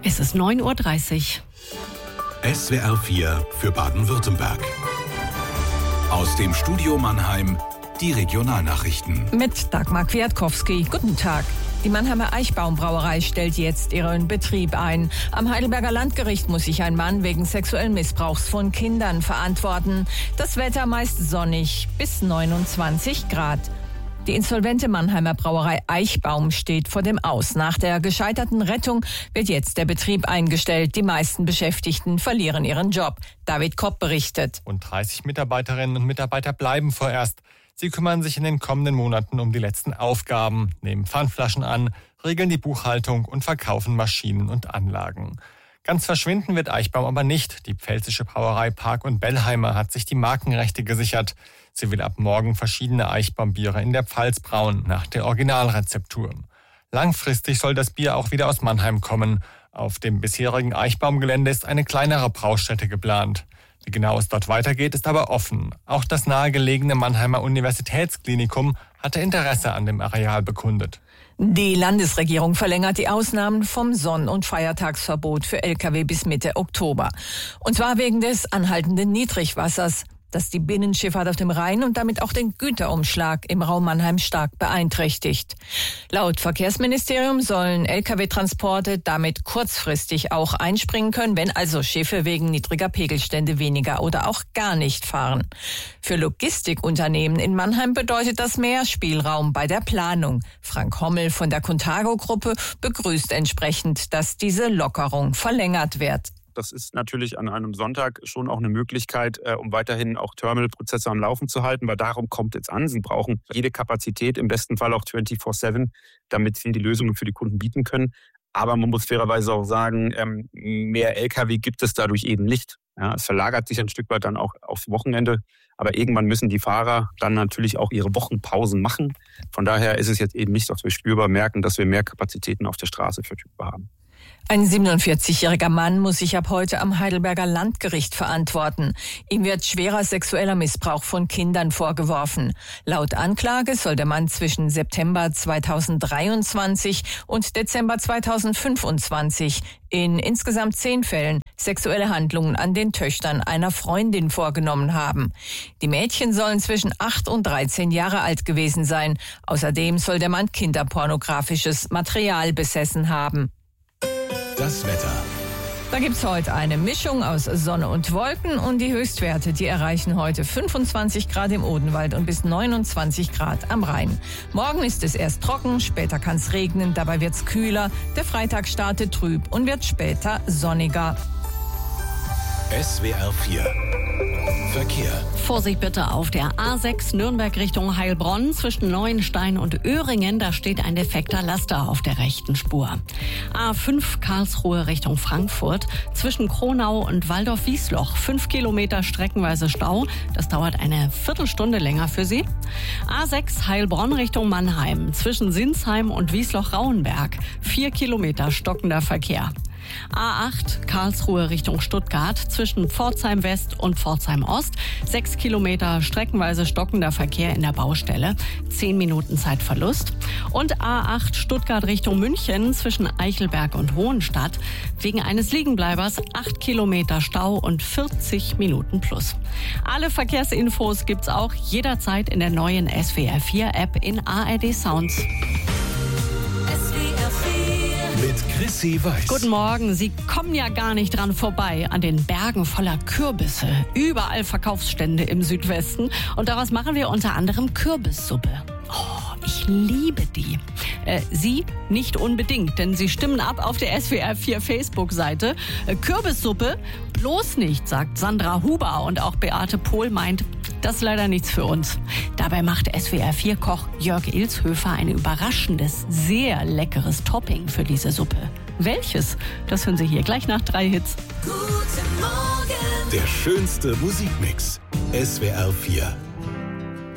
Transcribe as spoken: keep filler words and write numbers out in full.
Es ist neun Uhr dreißig. S W R vier für Baden-Württemberg. Aus dem Studio Mannheim die Regionalnachrichten. Mit Dagmar Kwiatkowski. Guten Tag. Die Mannheimer Eichbaum-Brauerei stellt jetzt ihren Betrieb ein. Am Heidelberger Landgericht muss sich ein Mann wegen sexuellen Missbrauchs von Kindern verantworten. Das Wetter meist sonnig bis neunundzwanzig Grad. Die insolvente Mannheimer Brauerei Eichbaum steht vor dem Aus. Nach der gescheiterten Rettung wird jetzt der Betrieb eingestellt. Die meisten Beschäftigten verlieren ihren Job. David Kopp berichtet. Rund dreißig Mitarbeiterinnen und Mitarbeiter bleiben vorerst. Sie kümmern sich in den kommenden Monaten um die letzten Aufgaben, nehmen Pfandflaschen an, regeln die Buchhaltung und verkaufen Maschinen und Anlagen. Ganz verschwinden wird Eichbaum aber nicht. Die pfälzische Brauerei Park und Bellheimer hat sich die Markenrechte gesichert. Sie will ab morgen verschiedene Eichbaumbiere in der Pfalz brauen, nach der Originalrezeptur. Langfristig soll das Bier auch wieder aus Mannheim kommen. Auf dem bisherigen Eichbaumgelände ist eine kleinere Braustätte geplant. Wie genau es dort weitergeht, ist aber offen. Auch das nahegelegene Mannheimer Universitätsklinikum hatte Interesse an dem Areal bekundet. Die Landesregierung verlängert die Ausnahmen vom Sonn- und Feiertagsverbot für L K W bis Mitte Oktober. Und zwar wegen des anhaltenden Niedrigwassers, das die Binnenschifffahrt auf dem Rhein und damit auch den Güterumschlag im Raum Mannheim stark beeinträchtigt. Laut Verkehrsministerium sollen L K W-Transporte damit kurzfristig auch einspringen können, wenn also Schiffe wegen niedriger Pegelstände weniger oder auch gar nicht fahren. Für Logistikunternehmen in Mannheim bedeutet das mehr Spielraum bei der Planung. Frank Hommel von der Contago-Gruppe begrüßt entsprechend, dass diese Lockerung verlängert wird. Das ist natürlich an einem Sonntag schon auch eine Möglichkeit, äh, um weiterhin auch Terminalprozesse am Laufen zu halten, weil darum kommt es an. Sie brauchen jede Kapazität, im besten Fall auch vierundzwanzig sieben, damit sie die Lösungen für die Kunden bieten können. Aber man muss fairerweise auch sagen, ähm, mehr L K W gibt es dadurch eben nicht. Ja, es verlagert sich ein Stück weit dann auch aufs Wochenende. Aber irgendwann müssen die Fahrer dann natürlich auch ihre Wochenpausen machen. Von daher ist es jetzt eben nicht, dass wir spürbar merken, dass wir mehr Kapazitäten auf der Straße verfügbar haben. Ein siebenundvierzigjähriger Mann muss sich ab heute am Heidelberger Landgericht verantworten. Ihm wird schwerer sexueller Missbrauch von Kindern vorgeworfen. Laut Anklage soll der Mann zwischen September zweitausenddreiundzwanzig und Dezember zweitausendfünfundzwanzig in insgesamt zehn Fällen sexuelle Handlungen an den Töchtern einer Freundin vorgenommen haben. Die Mädchen sollen zwischen acht und dreizehn Jahre alt gewesen sein. Außerdem soll der Mann kinderpornografisches Material besessen haben. Das Wetter. Da gibt's heute eine Mischung aus Sonne und Wolken und die Höchstwerte, die erreichen heute fünfundzwanzig Grad im Odenwald und bis neunundzwanzig Grad am Rhein. Morgen ist es erst trocken, später kann's regnen, dabei wird's kühler. Der Freitag startet trüb und wird später sonniger. S W R vier Verkehr. Vorsicht bitte auf der A sechs Nürnberg Richtung Heilbronn zwischen Neuenstein und Öhringen. Da steht ein defekter Laster auf der rechten Spur. A fünf Karlsruhe Richtung Frankfurt zwischen Kronau und Waldorf-Wiesloch. Fünf Kilometer streckenweise Stau. Das dauert eine Viertelstunde länger für Sie. A sechs Heilbronn Richtung Mannheim zwischen Sinsheim und Wiesloch-Rauenberg. Vier Kilometer stockender Verkehr. A acht Karlsruhe Richtung Stuttgart zwischen Pforzheim West und Pforzheim Ost. Sechs Kilometer streckenweise stockender Verkehr in der Baustelle. Zehn Minuten Zeitverlust. Und A acht Stuttgart Richtung München zwischen Eichelberg und Hohenstadt. Wegen eines Liegenbleibers acht Kilometer Stau und vierzig Minuten plus. Alle Verkehrsinfos gibt's auch jederzeit in der neuen S W R vier App in A R D Sounds. Mit Chrissy Weiß. Guten Morgen. Sie kommen ja gar nicht dran vorbei an den Bergen voller Kürbisse. Überall Verkaufsstände im Südwesten. Und daraus machen wir unter anderem Kürbissuppe. Oh, ich liebe die. Äh, Sie nicht unbedingt, denn Sie stimmen ab auf der S W R vier Facebook-Seite. Äh, Kürbissuppe bloß nicht, sagt Sandra Huber. Und auch Beate Pohl meint, das ist leider nichts für uns. Dabei macht S W R vier Koch Jörg Ilshöfer ein überraschendes, sehr leckeres Topping für diese Suppe. Welches? Das hören Sie hier gleich nach drei Hits. Guten Morgen. Der schönste Musikmix. S W R vier.